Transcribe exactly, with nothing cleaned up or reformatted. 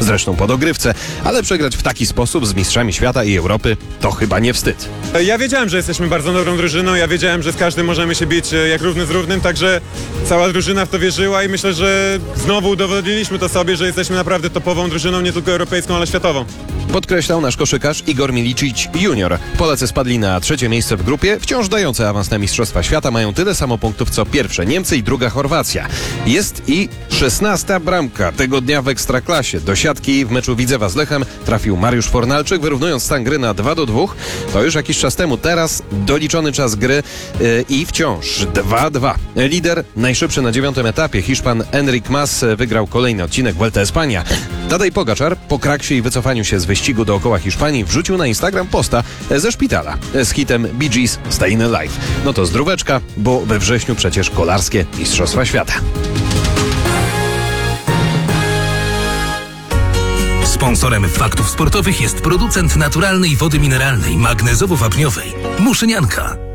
zresztą po dogrywce, ale przegrać w taki sposób z mistrzami świata i Europy to chyba nie wstyd. Ja wiedziałem, że jesteśmy bardzo dobrą drużyną, ja wiedziałem, że z każdym możemy się bić jak równy z równym, także cała drużyna w to wierzyła i myślę, że znowu udowodniliśmy to sobie, że jesteśmy naprawdę topową drużyną, nie tylko europejską, ale światową. Podkreślał nasz koszykarz Igor Milicic junior. Polacy spadli na trzecie miejsce w grupie, wciąż dające awans na Mistrzostwa Świata mają tyle samo punktów co pierwsze Niemcy i druga Chorwacja. Jest i szesnasta bramka tego dnia w Ekstraklasie. Do siatki w meczu Widzewa z Lechem trafił Mariusz Fornalczyk, wyrównując stan gry na dwa do dwóch. To już jakiś czas temu, teraz doliczony czas gry yy, i wciąż dwa dwa. Lider, najszybszy na dziewiątym etapie, Hiszpan Enric Mas wygrał kolejny odcinek Vuelta Espania. Tadej Pogaczar po kraksie i wycofaniu się z wyścigu dookoła Hiszpanii wrzucił na Instagram posta ze szpitala z hitem Bee Gees Stayin' Alive. No to zdróweczka, bo we wrześniu przecież kolarskie Mistrzostwa Świata. Sponsorem Faktów Sportowych jest producent naturalnej wody mineralnej magnezowo-wapniowej Muszynianka.